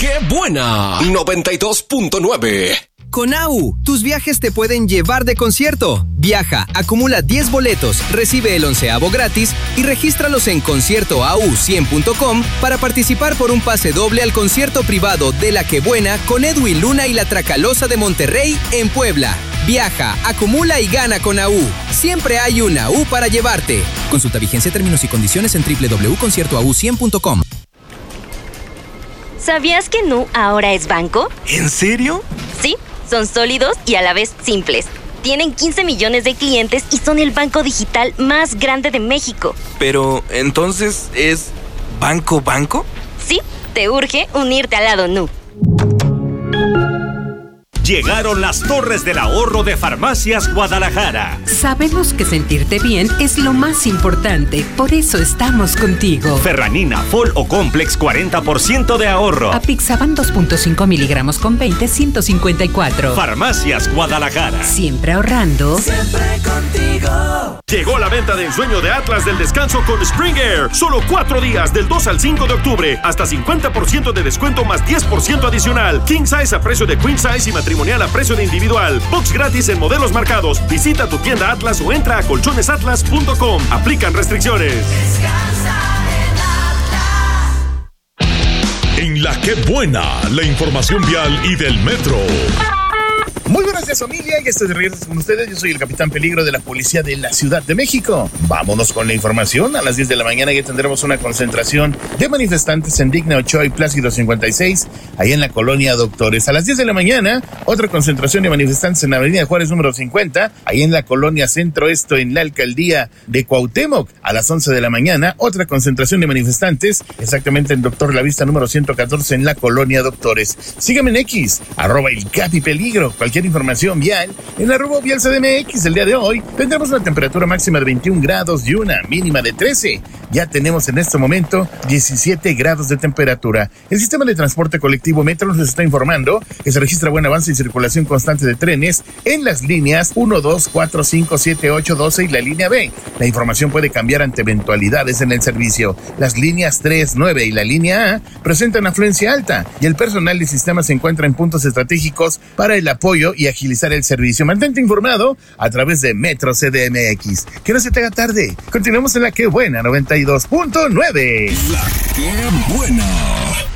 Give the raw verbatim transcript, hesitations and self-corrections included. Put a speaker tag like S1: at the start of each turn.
S1: ¡Qué buena! noventa y dos punto nueve.
S2: Con A U, tus viajes te pueden llevar de concierto. Viaja, acumula diez boletos, recibe el onceavo gratis y regístralos en concierto a u cien punto com para participar por un pase doble al concierto privado de La Que Buena con Edwin Luna y la Tracalosa de Monterrey en Puebla. Viaja, acumula y gana con A U. Siempre hay una U para llevarte. Consulta vigencia, términos y condiciones en doble u doble u doble u punto concierto a u cien punto com.
S3: ¿Sabías que Nu ahora es banco?
S4: ¿En serio?
S3: Sí, son sólidos y a la vez simples. Tienen quince millones de clientes y son el banco digital más grande de México.
S4: Pero, ¿entonces es banco banco?
S3: Sí, te urge unirte al lado Nu.
S5: Llegaron las Torres del Ahorro de Farmacias Guadalajara.
S6: Sabemos que sentirte bien es lo más importante, por eso estamos contigo.
S5: Ferranina, Fol o Complex, cuarenta por ciento de ahorro.
S6: Apixaban dos punto cinco miligramos con veinte, ciento cincuenta y cuatro.
S5: Farmacias Guadalajara.
S6: Siempre ahorrando.
S7: Siempre contigo.
S8: Llegó la venta de ensueño de Atlas del descanso con Spring Air. Solo cuatro días, del dos al cinco de octubre. Hasta cincuenta por ciento de descuento más diez por ciento adicional. King Size a precio de Queen Size y matrimonial a precio de individual. Box gratis en modelos marcados. Visita tu tienda Atlas o entra a colchones atlas punto com. Aplican restricciones.
S7: Descansa en Atlas.
S9: En La Que Buena, la información vial y del metro.
S10: Muy buenos días, familia, y estoy de regreso con ustedes. Yo soy el Capitán Peligro de la Policía de la Ciudad de México. Vámonos con la información. A las diez de la mañana ya tendremos una concentración de manifestantes en Digna Ochoa y Plácido cincuenta y seis, ahí en la colonia Doctores. A las diez de la mañana, otra concentración de manifestantes en la Avenida Juárez número cincuenta, ahí en la colonia Centro Esto, en la alcaldía de Cuauhtémoc. A las once de la mañana, otra concentración de manifestantes, exactamente en Doctor La Vista número ciento catorce, en la colonia Doctores. Síganme en X, arroba el Capi Peligro. Cualquier información vial en arroba vial C D M X. El día de hoy tendremos una temperatura máxima de veintiún grados y una mínima de trece. Ya tenemos en este momento diecisiete grados de temperatura. El sistema de transporte colectivo Metro nos está informando que se registra buen avance y circulación constante de trenes en las líneas uno, dos, cuatro, cinco, siete, ocho, doce y la línea B. La información puede cambiar ante eventualidades en el servicio. Las líneas tres, nueve y la línea A presentan afluencia alta y el personal del sistema se encuentra en puntos estratégicos para el apoyo y agilizar el servicio. Mantente informado a través de Metro C D M X. Que no se te haga tarde. Continuamos en La Que Buena noventa y dos punto nueve.
S1: La Que Buena.